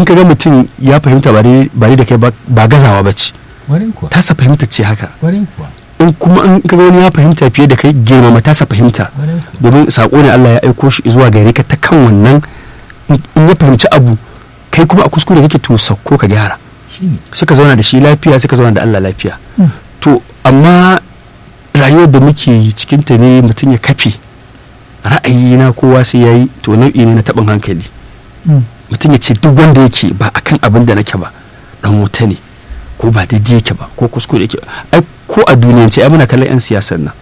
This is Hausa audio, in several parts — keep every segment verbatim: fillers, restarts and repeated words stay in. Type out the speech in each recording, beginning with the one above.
in ka ga mutum ya fahimta ba dai da kai ba gazawa ba ce, tasa fahimta ce haka. In kuma in ka ga wani ya fahimta fiye da kai, girmama tasa fahimta, domin sako ne Allah ya aiko shi zuwa gare ka ta kan wannan. In ya fahimci abu kai kuma a kuskure kake to sauko ka gyara, suka zauna da shi lafiya, suka zauna da Allah lafiya. To amma rayuwar da muke cikin ta ne mutum ya kafe ra'ayi na kowa sai yayi, to nau'i ne na taɓin hankali. Mutum ya ce duk wanda yake ba akan abin da nake ba dan wuta ne, ko ba daidai yake ba, ko kuskure yake. Ai ko a duniyance ai muna kallon 'yan siyasar nan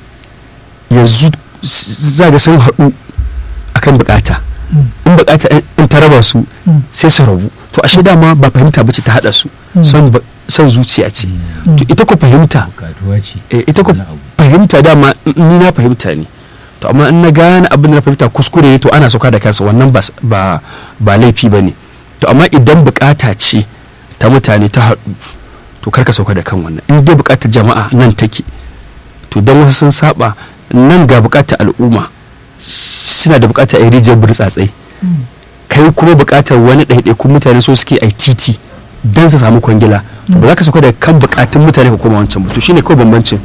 yanzu za ga sun haɗu akan bukata, in bukata in ta raba su sai su rabu. To ashe dama ba fahimta bace ta hada su, son zuciya ce. To ita ko fahimta ita ko fahimta dama ni na fahimta ne, to amma in na gane abin da na fahimta kuskure ne, to ana sauka da kansa, wannan ba ba ba laifi bane. To amma idan bukata ce ta mutane ta haɗu, to karka sauka da kan wannan. In dai bukatar jama'a nan take, to dan wasu sun saba nan ga bukatar al'umma, suna da bukatar a rijiyar burtsatsai, kai kuma bukatar wani ɗaiɗaikun mutane so suke a titi don su samu kwangila, to ba za ka sauka da kan bukatun mutane ka koma wancan ba. To shine kawai bambancin.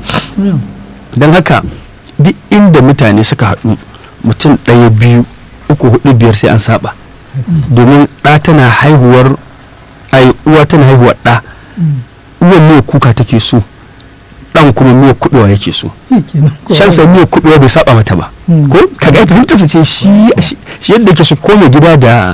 Don haka duk inda mutane suka haɗu, mutum ɗaya biyu uku hudu biyar sai an saba, domin ɗa tana haihuwar ai uwa tana haihuwar ɗa, uwan ne kuka take so, dan kuma miyar kubewa yake so. Shan sa miyar kubewa bai saba mata ba, ko kaga fahimta sa ce shi shi yadda yake so, ko mai gida da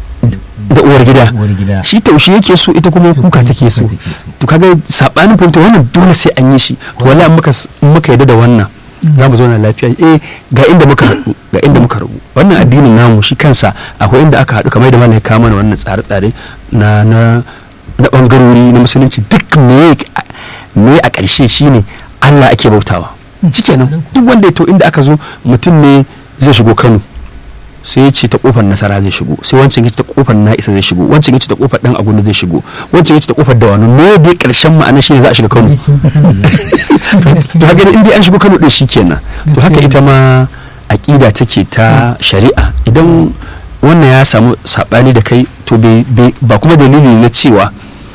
da uwar gida shi taushe yake so, ita kuma kuka take so. To kaga sabanin fahimta wannan dole sai an yi shi. To wallahi muka muka yadda da wannan za mu zauna lafiya. Eh ga inda muka haɗu, ga inda muka rabu. Wannan addinin namu shi kansa akwai inda aka haɗu, kamar da malai ka mana wannan tsare-tsare na na na bangarori na musulunci. Duk me me a ƙarshe shine Allah ake bautawa. Shikenan duk wanda ya to inda aka zo, mutum ne zai shigo Kano, sai ya ce ta kofar Nasara zai shigo, sai wancan ya ce ta kofar Na'isa zai shigo, wancan ya ce ta kofar Dan Agunda zai shigo, wancan ya ce ta kofar Dawano. Me dai ƙarshen ma'ana shine za a shiga Kano. To haka in dai an shigo Kano din shikenan. To haka ita ma aqida take ta shari'a. Idan wannan ya samu sabani da kai, to ba kuma dalili na cewa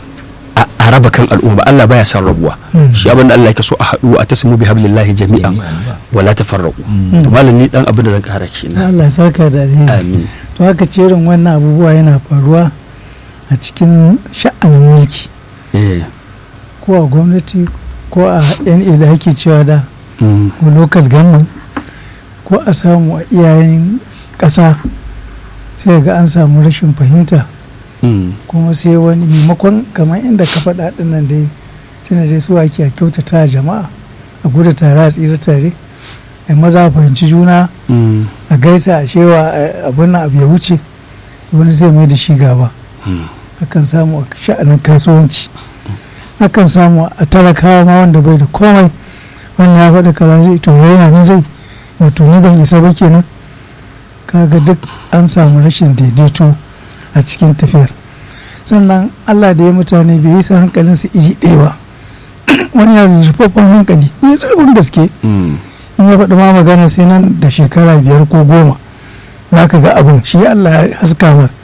a raba kan al'umma ba. Allah baya son rabuwa. Shi abin da Allah yake so a haɗu a tasmu bi hablillahi jami'an wala tafarraqu. To malam ni dan abin da zan kara kenan. Allah saka da alheri. Amin. To haka ce irin wannan abubuwa yana faruwa a cikin sha'anin mulki. Eh. Ko a gwamnati, ko a N A da ake cewa da, ko local government, ko a samu a iyayen ƙasa, sai ga an samu rashin fahimta. Kuma sai wani maimakon kamar inda ka faɗa ɗin nan dai, tana dai su ake a kyautata jama'a, a gudu tare a tsira tare, a maza a fahimci juna, a gaisa a shewa abin nan abu ya wuce, wani zai mai da shi gaba. Akan samu a sha'anin kasuwanci, akan samu a talakawa ma wanda bai da komai, wannan ya faɗa kaza zai to yana nan zai wato ni ban isa ba kenan. Kaga duk an samu rashin daidaito a cikin tafiyar. Sannan Allah da ya mutane bai yi sa hankalinsu iri ɗaya ba. Wani ya zurfaffen hankali ne, zurfin gaske, in ya faɗi ma magana sai nan da shekara biyar ko goma za ka ga abin shi Allah ya haska mar,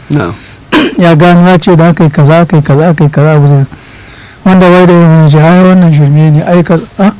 ya gano ya ce da aka yi kaza aka yi kaza aka yi kaza abu zai, wanda bai da wani jihar wannan shirme ne ai ka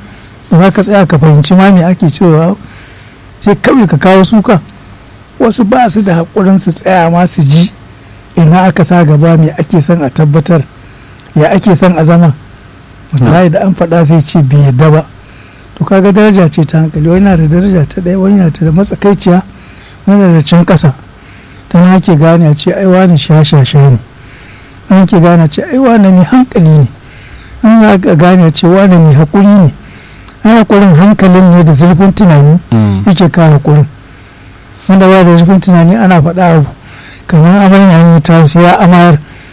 za ka tsaya ka fahimci ma me ake cewa, sai kawai ka kawo suka. Wasu ba su da haƙurin su tsaya ma su ji ina aka sa gaba, me ake son a tabbatar, ya ake son a zama. Wallahi da an faɗa sai ce bai yadda ba. To kaga daraja ce ta hankali, wani na da daraja ta ɗaya, wani na da matsakaiciya, wani na da can ƙasa. Ta na ake gane a ce ai wani sha-sha-sha ne, an ke gane a ce ai wani mai hankali ne, an ga gane a ce wani mai haƙuri ne. Ai haƙurin hankalin ne da zurfin tunani yake kawo haƙurin. Wanda ba da zurfin tunani ana faɗa abu kamar amai na yi ta sai ya amayar.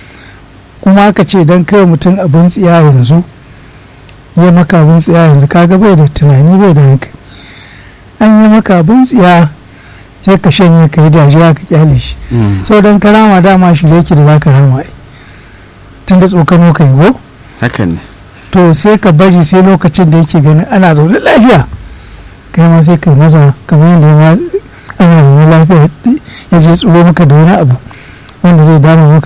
Kuma aka ce don kai mutum abin tsiya yanzu, ya maka abin tsiya yanzu, kaga bai da tunani bai da hankali. An yi maka abin tsiya sai ka shanye ka yi dariya ka kyale shi. So don ka rama dama shi yake da za ka rama ai, tun da tsokano ka yi go. Hakan ne. To sai ka bari sai lokacin da yake ganin ana zaune lafiya, kai ma sai ka yi maza kamar yadda ya ana zaune lafiya ya je tsoro maka da wani abu wanda zai dama maka